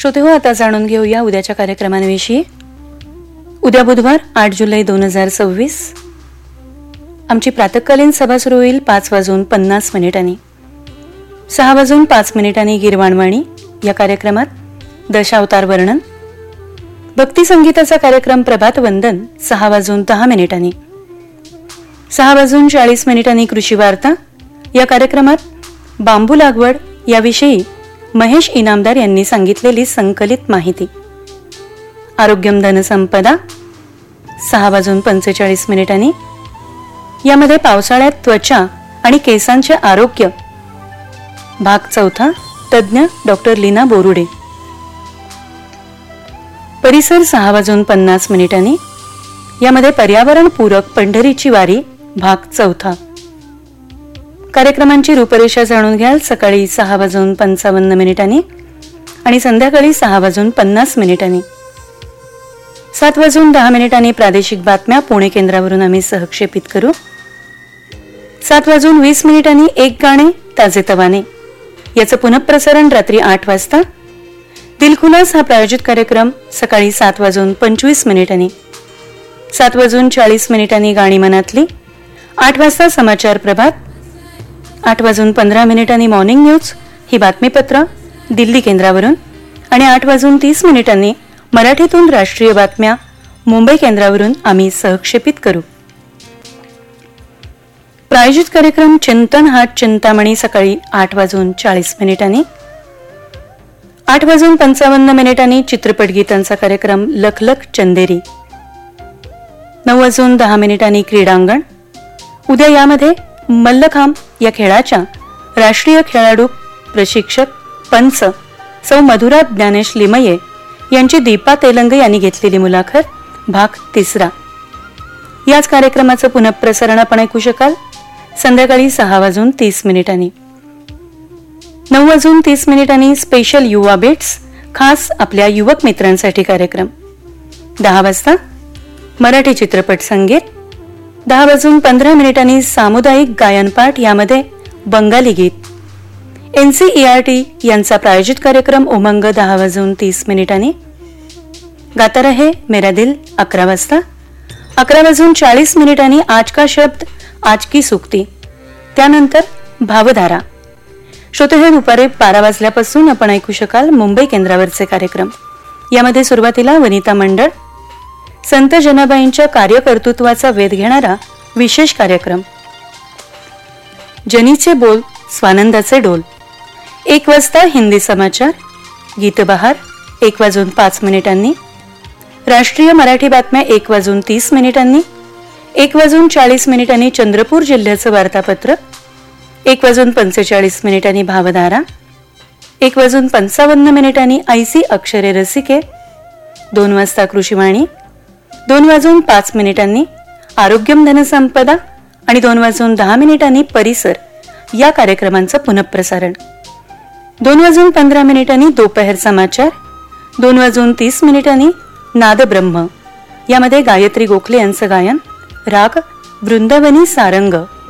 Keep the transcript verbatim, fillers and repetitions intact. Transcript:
श्रोते हो, आता जाणून घेऊया उद्याच्या कार्यक्रमांविषयी. उद्या बुधवार आठ जुलै दोन हजार सव्वीस आमची प्रातःकालीन सभा सुरू होईल पाच वाजून पन्नास मिनिटांनी. सहा वाजून पाच मिनिटांनी गिरवाणवाणी या कार्यक्रमात दशावतार वर्णन. भक्ती संगीताचा कार्यक्रम प्रभात वंदन सहा वाजून दहा मिनिटांनी. सहा वाजून चाळीस मिनिटांनी कृषी वार्ता या कार्यक्रमात बांबू लागवड याविषयी महेश इनामदार यांनी सांगितलेली संकलित माहिती. आरोग्यम धनसंपदा सहा वाजून पंचेचाळीस मिनिटांनी. यामध्ये पावसाळ्यात त्वचा आणि केसांचे आरोग्य भाग चौथा, तज्ज्ञ डॉक्टर लीना बोरुडे. परिसर सहा वाजून पन्नास मिनिटांनी. यामध्ये पर्यावरण पूरक पंढरीची वारी भाग चौथा. कार्यक्रमांची रूपरेषा जाणून घ्याल सकाळी सहा वाजून पंचावन्न मिनिटांनी आणि संध्याकाळी सहा वाजून पन्नास मिनिटांनी. सात वाजून दहा मिनिटांनी प्रादेशिक बातम्या पुणे केंद्रावरून आम्ही सहक्षेपित करू. सात वाजून वीस मिनिटांनी एक गाणे ताजेतवाने याचं पुनःप्रसारण रात्री आठ वाजता. दिलखुलास हा प्रायोजित कार्यक्रम सकाळी सात वाजून पंचवीस मिनिटांनी. सात वाजून चाळीस मिनिटांनी गाणी मनातली. आठ वाजता समाचार प्रभात. आठ वाजून पंधरा मिनिटांनी मॉर्निंग न्यूज ही बातमीपत्र दिल्ली केंद्रावरून आणि आठ वाजून तीस मिनिटांनी मराठीतून राष्ट्रीय बातम्या मुंबई केंद्रावरून आम्ही सहक्षेपित करू. प्रायोजित कार्यक्रम चिंतन हाट चिंतामणी सकाळी आठ वाजून चाळीस मिनिटांनी. आठ वाजून पंचावन्न मिनिटांनी चित्रपट गीतांचा कार्यक्रम लखलख चंदेरी. नऊ वाजून दहा मिनिटांनी क्रीडांगण. उद्या यामध्ये मल्लखांब या खेळाच्या राष्ट्रीय खेळाडू प्रशिक्षक पंच सौ मधुरा ज्ञानेश लिमये यांची दीपा तेलंग यांनी घेतलेली मुलाखत भाग तिसरा. याच कार्यक्रमाचं पुनःप्रसारण आपण ऐकू शकाल संध्याकाळी सहा वाजून तीस मिनिटांनी. नऊ वाजून तीस मिनिटांनी स्पेशल युवा बिट्स खास आपल्या युवक मित्रांसाठी कार्यक्रम. दहा वाजता मराठी चित्रपट संगीत. दहा वाजून पंधरा मिनिटांनी सामुदायिक गायनपाठ यामध्ये बंगाली गीत. एनसीईआरटी यांचा प्रायोजित कार्यक्रम उमंग दहा वाजून तीस मिनिटांनी. गाता रहे मेरा दिल अकरा वाजता. अकरा वाजून चाळीस मिनिटांनी आज का शब्द आज की सुक्ती. त्यानंतर भावधारा. श्रोते हे दुपारी बारा वाजल्यापासून आपण ऐकू शकाल मुंबई केंद्रावरचे कार्यक्रम. यामध्ये सुरुवातीला वनिता मंडळ संत जनाबाईंच्या कार्यकर्तृत्वाचा वेध घेणारा विशेष कार्यक्रम. जनीचे बोल स्वानंदाचे डोल. एक वाजता हिंदी समाचार गीतबहार एक वाजून पाच मिनिटांनी. राष्ट्रीय मराठी बातम्या एक वाजून तीस मिनिटांनी. एक वाजून चाळीस मिनिटांनी चंद्रपूर जिल्ह्याचं वार्तापत्र. एक वाजून पंचेचाळीस मिनिटांनी भावधारा. एक वाजून पंचावन्न मिनिटांनी ऐसी अक्षरे रसिके. दोन वाजता कृषीवाणी. दोन वाजून पाच मिनिटांनी आरोग्यम धनसंपदा आणि दोन वाजून दहा मिनिटांनी परिसर या कार्यक्रमांचं पुनःप्रसारण. दोन वाजून पंधरा मिनिटांनी दोपहर समाचार. दोन वाजून तीस मिनिटांनी नादब्रह्म यामध्ये गायत्री गोखले यांचं गायन राग वृंदावनी सारंग.